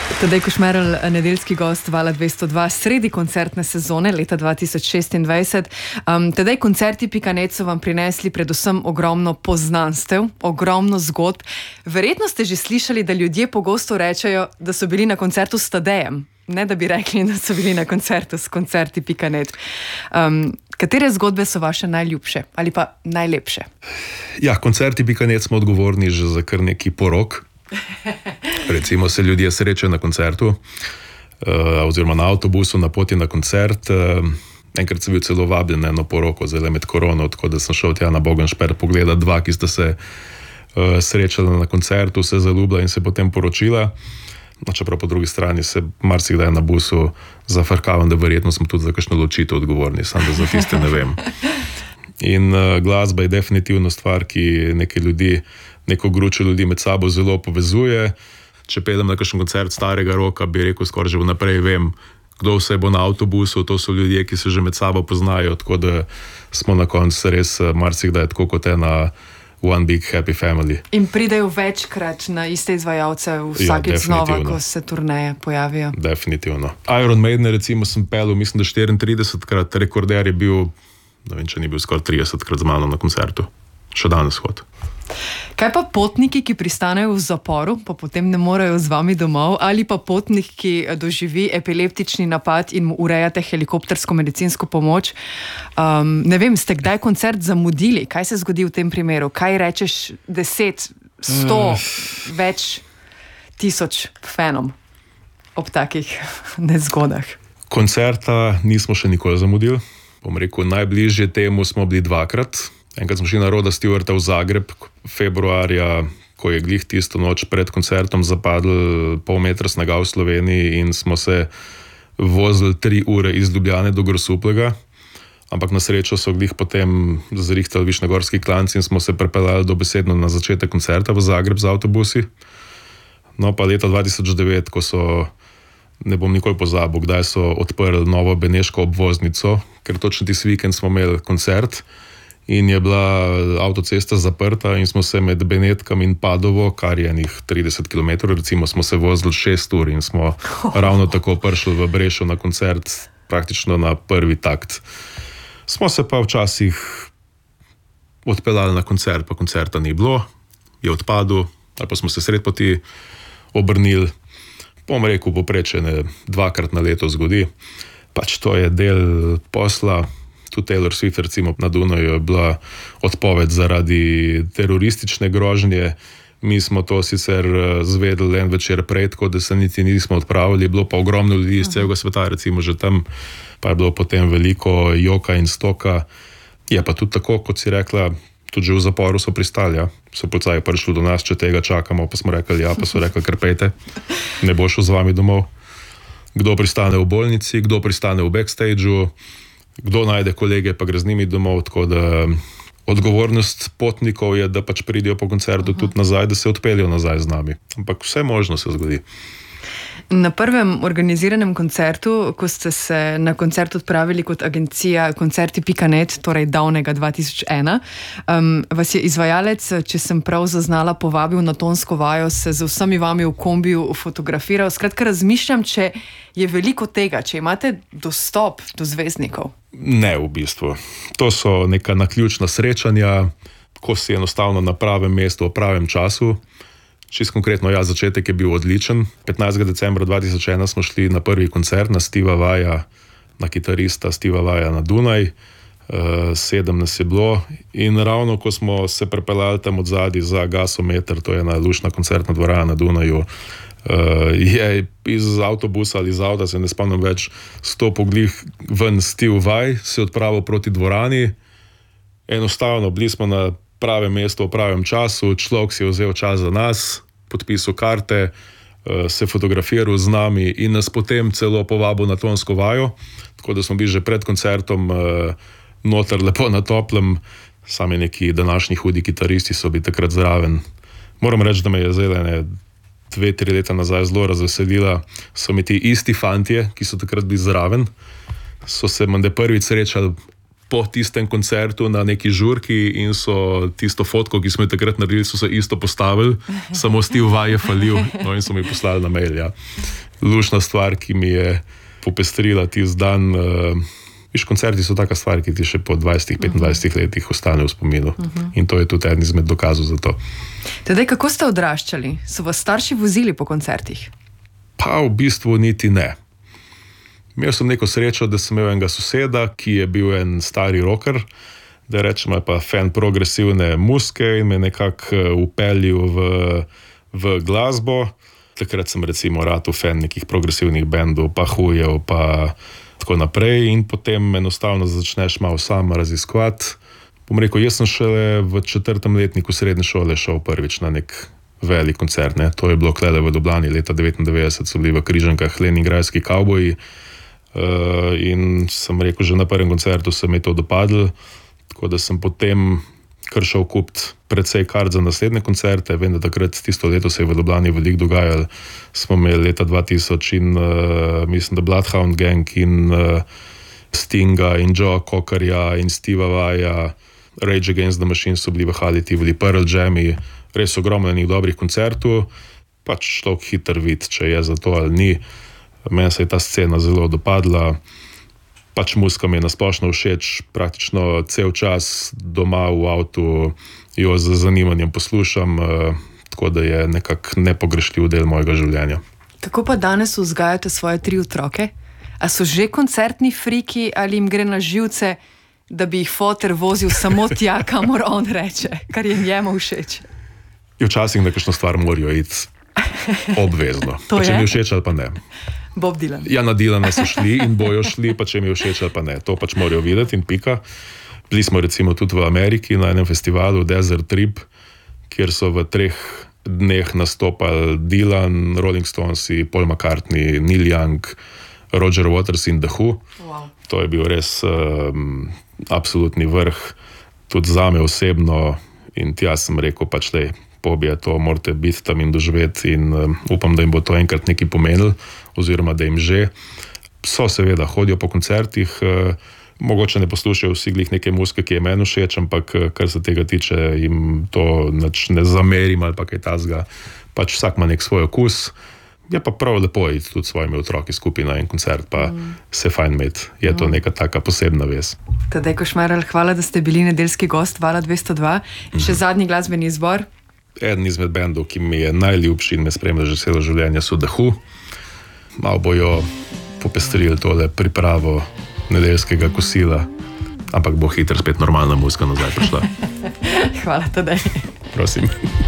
Tadej Košmerl, nedeljski gost Vala 202, sredi koncertne sezone leta 2026. Tadej, koncerti.net so vam prinesli predvsem ogromno poznanstev, ogromno zgodb. Verjetno ste že slišali, da ljudje pogosto rečejo, da so bili na koncertu s Tadejem. Ne, da bi rekli, da so bili na koncertu s koncerti.net. Katere zgodbe so vaše najljubše ali pa najlepše? Ja, koncerti.net smo odgovorni že za kar neki porok. Recimo se ljudje srečajo na koncertu oziroma na avtobusu na poti na koncert. Enkrat sem bil celo vabljen na eno poroko, zdaj med korono, tako da sem šel tja na Bogenšper pogledat dva, ki sta se srečala na koncertu, se zaljubila in se potem poročila. Čeprav po drugi strani se marsikdaj na busu zafrkavam, da verjetno smo tudi za kakšno ločitev odgovorni, samo da za tiste ne vem. In glasba je definitivno stvar, ki neko gručo ljudi med sabo zelo povezuje. Če peljem na kakšen koncert starega roka, bi rekel, skoraj že vnaprej vem, kdo vse bo na avtobusu. To so ljudje, ki se že med sabo poznajo, tako da smo na koncu res marsikdaj tako kot ena one big happy family. In pridejo večkrat na iste izvajalce vsakeč znova, ko se turneje pojavijo. Definitivno. Iron Maiden recimo sem pelil, mislim, da 34-krat, rekorder je bil, ne vem, če ni bil skoraj 30-krat z mano na koncertu. Še danes hod. Kaj pa potniki, ki pristanejo v zaporu, pa potem ne morejo z vami domov, ali pa potnik, ki doživi epileptični napad in mu urejate helikoptersko medicinsko pomoč? Ne vem, ste kdaj koncert zamudili? Kaj se zgodi v tem primeru? Kaj rečeš 10, 100, več tisoč fanom ob takih nezgodah? Koncerta nismo še nikoli zamudili. Bom rekel, najbližje temu smo bili dvakrat. Enkrat smo šli na Roda Stewarta v Zagreb februarja, ko je glih tisto noč pred koncertom zapadl pol metra snega v Sloveniji in smo se vozili 3 ure iz Ljubljane do Grosuplja. Ampak na srečo so glih potem zrihtali višnjegorski klanci in smo se prepeljali dobesedno na začetek koncerta v Zagreb z avtobusi. No pa leta 2009, ko so, ne bom nikoli pozabil, kdaj so odprli novo beneško obvoznico, ker točno tisti vikend smo imeli koncert. In je bila avtocesta zaprta in smo se med Benetkami in Padovo, kar je enih 30 km, recimo smo se vozili 6 ur in smo ravno tako prišli v Brešov na koncert, praktično na prvi takt. Smo se pa včasih odpeljali na koncert, pa koncerta ni bilo, je odpadel, ali pa smo se sred poti obrnili. Bom rekel, povprečne 2-krat na leto zgodi. Pač to je del posla. Tudi Taylor Swift recimo na Dunaju je bila odpoved zaradi teroristične grožnje. Mi smo to sicer zvedeli en večer prej, tako da se niti nismo odpravili. Bilo pa ogromno ljudi iz celega sveta, recimo že tam, pa je bilo potem veliko joka in stoka. Je pa tudi tako, kot si rekla, tudi že v zaporu so pristali, ja. So policaji prišli do nas, če tega čakamo, pa smo rekli ja, pa so rekli, kar pejte, ne bo šel z vami domov. Kdo pristane v bolnici, kdo pristane v backstageu, kdo najde kolege, pa gre z njimi domov, tako da odgovornost potnikov je, da pač pridijo po koncertu tudi nazaj, da se odpeljejo nazaj z nami. Ampak vse možno se zgodi. Na prvem organiziranem koncertu, ko ste se na koncert odpravili kot agencija koncerti.net, torej davnega 2001, vas je izvajalec, če sem prav zaznala, povabil na tonsko vajo, se z vsemi vami v kombiju fotografiral. Skratka, razmišljam, če je veliko tega, če imate dostop do zvezdnikov. Ne, v bistvu. To so neka naključna srečanja, ko si enostavno na pravem mestu, v pravem času. Čisto konkretno, ja, začetek je bil odličen. 15. decembra 2001 smo šli na prvi koncert na Steva Vaja, na kitarista Steva Vaja na Dunaj. 7 nas je bilo in ravno ko smo se prepeljali tam od zadaj za Gasometer, to je ena lušna koncertna dvorana na Dunaju, je iz avtobusa ali iz avta, se ne spomnim več, stopil glih ven Steve Vai, se odpravil proti dvorani. Enostavno, bili smo na pravem mestu v pravem času, človek si je vzel čas za nas, podpisal karte, se fotografiral z nami in nas potem celo povabil na tonsko vajo, tako da smo bili že pred koncertom noter lepo na toplem. Sami neki današnji hudi kitaristi so bili takrat zraven. Moram reči, da me je zdaj 2-3 leta nazaj zelo razveselila. So mi ti isti fantje, ki so takrat bili zraven, so se menda prvič srečali po tistem koncertu na neki žurki in so tisto fotko, ki smo jo takrat naredili, so se isto postavili, samo Steve Vai je falil, no in so mi poslali na mail, ja. lušna stvar, ki mi je popestrila tisti dan. Koncerti so taka stvar, ki ti še po 20-25 letih ostane v spominu. In to je tudi eden izmed dokazov za to. Tedaj, kako ste odraščali? So vas starši vozili po koncertih? Pa v bistvu niti ne. Imel sem neko srečo, da sem imel enega soseda, ki je bil en stari rocker, da rečemo pa fan progresivne muzike in me nekako upeljal v glasbo. Takrat sem recimo rad fan nekih progresivnih bendov, pa Hujev, pa tako naprej, in potem enostavno začneš malo sam raziskovati. Bom rekel, jaz sem šele v 4. letniku srednje šole šel prvič na nek velik koncert. To je bilo klele v Ljubljani leta 1999, so bili v Križankah Leningradski kavboji. In sem rekel, že na prvem koncertu se mi je to dopadlo, tako da sem potem kar šel kupiti precej kart za naslednje koncerte. Vem, da takrat tisto leto se je v Ljubljani veliko dogajalo. Smo imeli leta 2000 in mislim, da Bloodhound Gang in Stinga in Joe Cockerja in Steva Vaja, Rage Against the Machine so bili v hali Tivoli, Pearl Jami, res ogromno enih dobrih koncertov. Pač človek hiter vid, če je za to ali ni. Meni se je ta scena zelo dopadla. Pač muzika mi je nasplošno všeč, praktično cel čas doma v avtu jo z zanimanjem poslušam, tako da je nekako nepogrešljiv del mojega življenja. Kako pa danes vzgajate svoje 3 otroke? A so že koncertni friki ali jim gre na živce, da bi jih foter vozil samo tja, kamor on reče, kar je njemu všeč? Včasih na kakšno stvar morajo iti obvezno, pa če mi všeč ali pa ne. Bob Dylan. Ja, na Dylana so šli in bojo šli, pa če mi všeč ali pa ne. To pač morajo videti in pika. Bili smo recimo tudi v Ameriki na enem festivalu Desert Trip, kjer so v 3 dneh nastopali Dylan, Rolling Stones, Paul McCartney, Neil Young, Roger Waters in The Who. Wow. To je bil res absolutni vrh, tudi zame osebno, in tja sem rekel, pač dej, pobije to, morate biti tam in doživeti, in upam, da jim bo to enkrat nekaj pomenil, oziroma da jim že. So seveda, hodijo po koncertih, mogoče ne poslušajo vsi glih neke muzike, ki je meni všeč, ampak kar se tega tiče, jim to ne zamerim ali pa kaj tasga. Pač vsak ima nek svoj okus. Je pa prav lepo iti tudi s svojimi otroki skupaj na en koncert, pa se fajn imeti. Je to neka taka posebna vez. Tadej Košmarel, hvala, da ste bili nedeljski gost Vala 202. In še zadnji glasbeni izbor. Eden izmed bendov, ki mi je najljubši in me spremlja že celo življenje, so The Who. Malo bojo popestrili tole pripravo nedeljskega kosila, ampak bo hitro spet normalna muzika nazaj prišla. Hvala, Tadej. Prosim.